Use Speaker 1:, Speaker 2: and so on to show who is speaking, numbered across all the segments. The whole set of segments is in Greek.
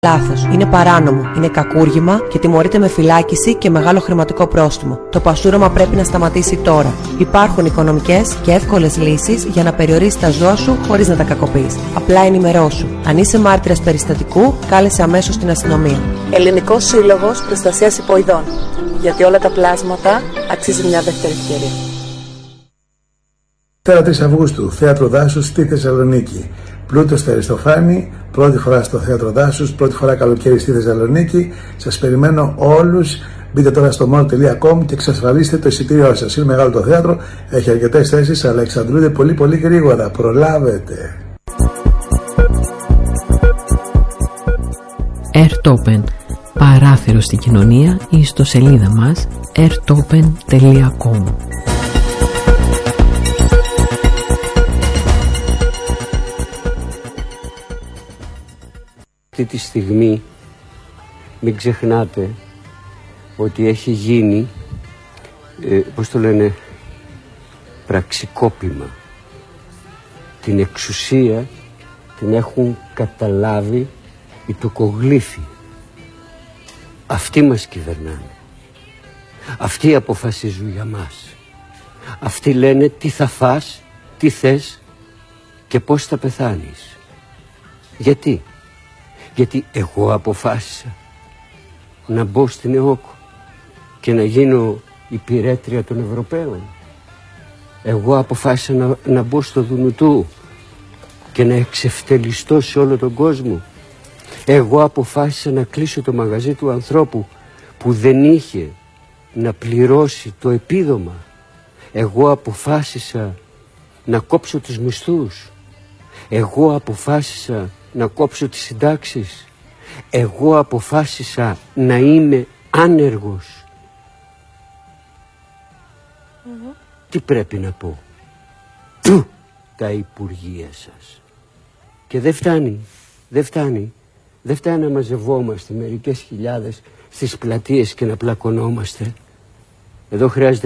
Speaker 1: Λάθος. Είναι παράνομο, είναι κακούργημα και τιμωρείται με φυλάκιση και μεγάλο χρηματικό πρόστιμο. Το πασούρωμα πρέπει να σταματήσει τώρα. Υπάρχουν οικονομικές και εύκολες λύσεις για να περιορίσεις τα ζώα σου χωρίς να τα κακοποιείς. Απλά ενημερώσου. Αν είσαι μάρτυρας περιστατικού, κάλεσε αμέσως την αστυνομία.
Speaker 2: Ελληνικός Σύλλογος Προστασίας Υποειδών. Γιατί όλα τα πλάσματα αξίζει μια δεύτερη ευκαιρία.
Speaker 3: Τώρα 3 Αυγούστου, Θέατρο Δάσους στη Θεσσαλονίκη. Πλούτος στο Αριστοφάνη, πρώτη φορά στο Θέατρο Δάσους, πρώτη φορά καλοκαίρι στη Θεσσαλονίκη. Σας περιμένω όλους. Μπείτε τώρα στο mall.com και εξασφαλίστε το εισιτήριό σας. Είναι μεγάλο το θέατρο, έχει αρκετές θέσεις, αλλά εξαντλούνται πολύ γρήγορα. Προλάβετε.
Speaker 4: Airtopen, παράθυρο στην κοινωνία, ή στο σελίδα μας airtopen.com.
Speaker 5: Αυτή τη στιγμή μην ξεχνάτε ότι έχει γίνει, πώς το λένε, πραξικόπημα. Την εξουσία την έχουν καταλάβει οι τοκογλύφοι. Αυτοί μας κυβερνάνε. Αυτοί αποφασίζουν για μας. Αυτοί λένε τι θα φας, τι θες και πώς θα πεθάνεις. Γιατί? Γιατί εγώ αποφάσισα να μπω στην ΕΟΚ και να γίνω υπηρέτρια των Ευρωπαίων. Εγώ αποφάσισα να μπω στο Δουνουτού και να εξευτελιστώ σε όλο τον κόσμο. Εγώ αποφάσισα να κλείσω το μαγαζί του ανθρώπου που δεν είχε να πληρώσει το επίδομα. Εγώ αποφάσισα να κόψω τους μισθούς. Εγώ αποφάσισα να κόψω τις συντάξεις. Εγώ αποφάσισα να είμαι άνεργος. Τι πρέπει να πω? Του τα υπουργεία σας. Και δεν φτάνει να μαζευόμαστε μερικές χιλιάδες στις πλατείες και να πλακωνόμαστε. Εδώ χρειάζεται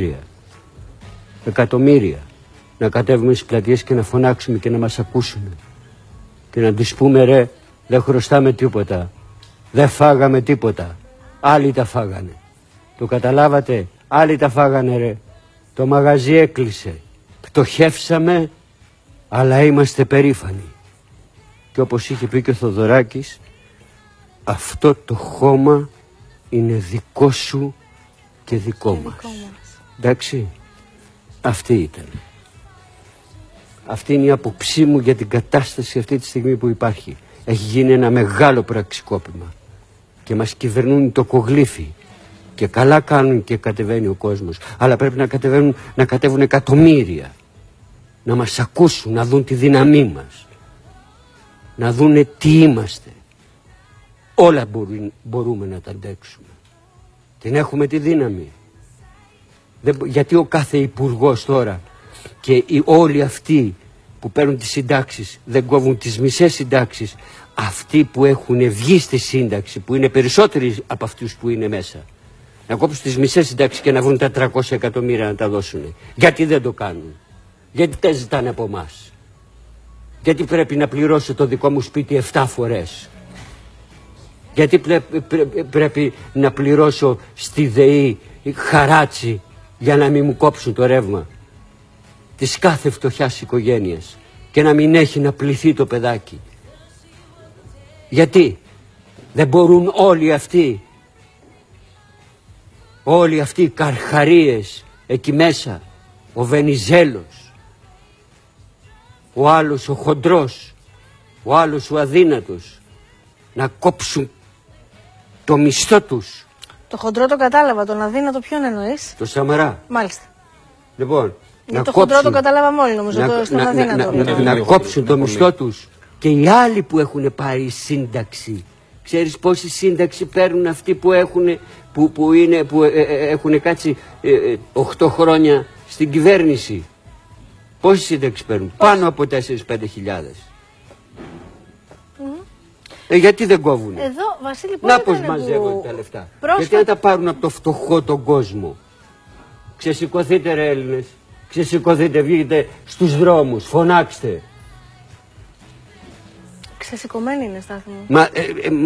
Speaker 5: εκατομμύρια να κατέβουμε στις πλατείες και να φωνάξουμε και να μας ακούσουν και να τους πούμε, ρε, δεν χρωστάμε τίποτα, δεν φάγαμε τίποτα, άλλοι τα φάγανε. Το καταλάβατε? Άλλοι τα φάγανε, ρε. Το μαγαζί έκλεισε, πτωχεύσαμε, αλλά είμαστε περήφανοι. Και όπως είχε πει και ο Θοδωράκης, αυτό το χώμα είναι δικό σου και δικό μας. Εντάξει, αυτή ήταν. Αυτή είναι η άποψή μου για την κατάσταση αυτή τη στιγμή που υπάρχει. Έχει γίνει ένα μεγάλο πραξικόπημα και μας κυβερνούν οι τοκογλύφοι και καλά κάνουν και κατεβαίνει ο κόσμος, αλλά πρέπει να κατέβουν εκατομμύρια να μας ακούσουν, να δουν τη δύναμή μας, να δουν τι είμαστε. Όλα μπορούμε να τα αντέξουμε. Την έχουμε τη δύναμη. Γιατί ο κάθε υπουργός τώρα και όλοι αυτοί που παίρνουν τις συντάξεις δεν κόβουν τις μισές συντάξεις? Αυτοί που έχουν βγει στη σύνταξη, που είναι περισσότεροι από αυτούς που είναι μέσα, να κόψουν τις μισές συντάξεις και να βρουν τα 300 εκατομμύρια να τα δώσουν. Γιατί δεν το κάνουν? Γιατί τα ζητάνε από εμάς? Γιατί πρέπει να πληρώσω το δικό μου σπίτι 7 φορές? Γιατί πρέπει να πληρώσω στη ΔΕΗ χαράτσι για να μην μου κόψουν το ρεύμα της κάθε φτωχιάς οικογένειας και να μην έχει να πληθεί το παιδάκι? Γιατί δεν μπορούν όλοι αυτοί οι καρχαρίες εκεί μέσα, ο Βενιζέλος, ο άλλος ο χοντρός, ο άλλος ο αδύνατος, να κόψουν το μισθό τους?
Speaker 6: Το χοντρό το κατάλαβα, τον αδύνατο ποιον εννοείς?
Speaker 5: Το Σαμαρά.
Speaker 6: Μάλιστα.
Speaker 5: Λοιπόν,
Speaker 6: το χοντρό το καταλάβαμε όλοι, νομίζω, στον αδύνατο.
Speaker 5: Να κόψουν το μισθό τους. Και οι άλλοι που έχουν πάρει σύνταξη, ξέρεις πόση σύνταξη παίρνουν αυτοί που έχουν κάτσει 8 χρόνια στην κυβέρνηση? Πόση σύνταξη παίρνουν? Πάνω από 4-5 χιλιάδες. Γιατί δεν κόβουν?
Speaker 6: Εδώ, Βασίλη,
Speaker 5: να πως μαζεύονται τα λεφτά. Γιατί να τα πάρουν από το φτωχό τον κόσμο? Ξεσηκωθείτε, ρε Έλληνες. Ξεσηκωθείτε, βγείτε στους δρόμους, φωνάξτε.
Speaker 6: Ξεσηκωμένη είναι, Στάθη μου.